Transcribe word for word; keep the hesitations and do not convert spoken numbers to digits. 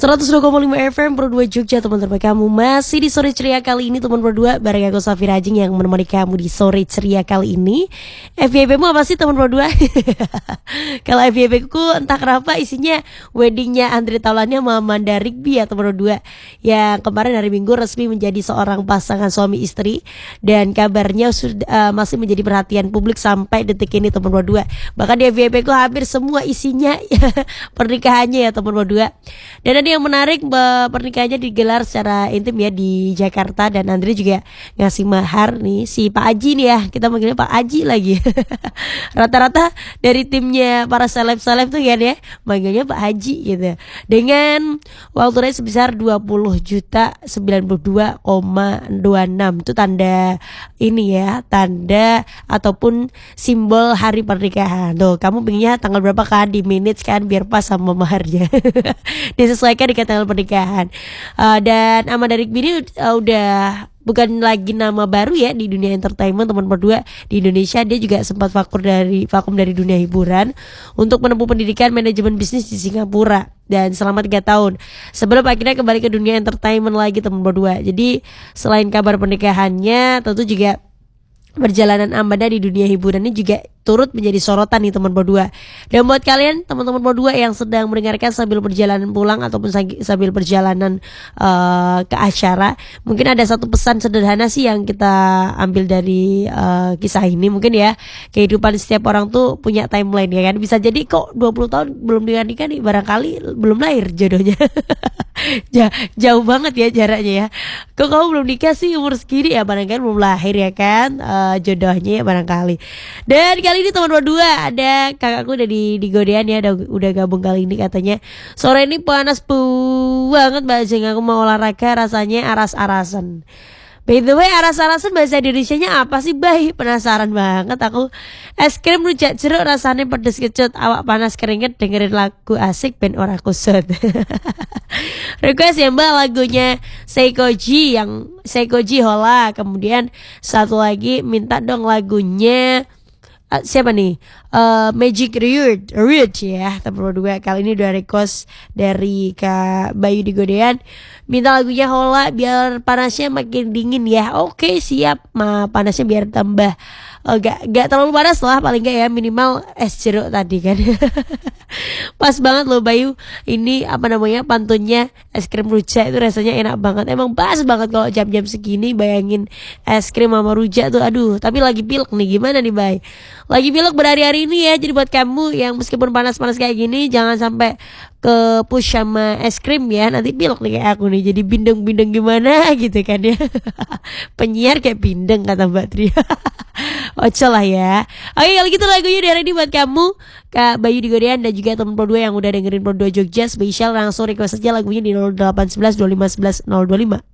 seratus dua koma lima F M Pro dua Jogja, teman terbaik kamu. Masih di sore ceria kali ini teman berdua, bareng aku Safira Ajeng yang menemani kamu di sore ceria kali ini. F Y P mu apa sih teman berdua? Kalau F Y P ku entah kenapa isinya weddingnya Andre Taulany sama Amanda Rigby ya teman berdua, yang kemarin hari Minggu resmi menjadi seorang pasangan suami istri. Dan kabarnya sudah uh, masih menjadi perhatian publik sampai detik ini teman berdua. Bahkan di F Y P ku hampir semua isinya pernikahannya ya teman berdua. Dan ada yang menarik, pernikahannya digelar secara intim ya di Jakarta. Dan Andre juga ngasih mahar nih si Pak Aji nih ya, kita manggilnya Pak Aji lagi. Rata-rata dari timnya para seleb-seleb tuh kan ya manggilnya Pak Haji gitu, dengan uang tunai sebesar dua puluh juta sembilan puluh dua koma dua enam. Itu tanda ini ya, tanda ataupun simbol hari pernikahan. Tuh kamu pengennya tanggal berapa kan, di minutes kan biar pas sama maharnya. Disesuaikan dengan tanggal pernikahan. uh, Dan Amanda Rigby ini uh, udah bukan lagi nama baru ya di dunia entertainment teman berdua. Di Indonesia dia juga sempat vakum dari vakum dari dunia hiburan untuk menempuh pendidikan manajemen bisnis di Singapura, dan selama tiga tahun sebelum akhirnya kembali ke dunia entertainment lagi teman berdua. Jadi selain kabar pernikahannya, tentu juga perjalanan Amanda di dunia hiburan ini juga turut menjadi sorotan nih teman berdua. Dan buat kalian teman-teman berdua yang sedang mendengarkan sambil perjalanan pulang ataupun sambil perjalanan uh, ke acara, mungkin ada satu pesan sederhana sih yang kita ambil dari uh, kisah ini. Mungkin ya, kehidupan setiap orang tuh punya timeline ya kan. Bisa jadi kok dua puluh tahun belum nikah nih, barangkali belum lahir jodohnya. Jauh banget ya jaraknya ya. Kok kamu belum nikah sih umur segini, ya barangkali belum lahir ya kan, uh, jodohnya ya barangkali. Dan kali ini teman berdua ada kakakku udah di di Godean ya, udah, udah gabung kali ini. Katanya sore ini panas banget Mbak Jeng, aku mau olahraga rasanya aras-arasan. By the way, aras-arasan bahasa Indonesianya apa sih, Bay? Penasaran banget aku. Es krim rujak jeruk rasanya pedes kecut, awak panas keringet dengerin lagu asik ben ora kusut. Request ya Mbak lagunya Seikoji, yang Seikoji Hola. Kemudian satu lagi minta dong lagunya Uh, siapa nih? Uh, Magic Rude, Rude ya. Teman berdua kali ini udah request dari Kak Bayu di Godean. Minta lagunya Hola biar panasnya makin dingin ya. Oke siap, ma panasnya biar tambah uh, gak, gak terlalu panas lah, paling gak ya minimal es jeruk tadi kan. Pas banget loh Bayu. Ini apa namanya, pantunnya es krim rujak itu rasanya enak banget. Emang pas banget kalau jam-jam segini bayangin es krim sama rujak tuh. Aduh, tapi lagi pilek nih, gimana nih Bay? Lagi pilek berhari-hari ini ya. Jadi buat kamu yang meskipun panas-panas kayak gini, jangan sampai ke push sama es krim ya. Nanti pilek nih kayak aku nih, jadi bindeng-bindeng gimana gitu kan ya. Penyiar kayak bindeng kata Mbak Tri. Ocol lah ya. Oke, kalau gitu lagunya dari ini buat kamu Kak Bayu di Godean, dan juga teman Pro dua yang udah dengerin Pro dua Jogja spesial. Langsung request aja lagunya di nol delapan satu satu dua lima satu satu nol dua lima.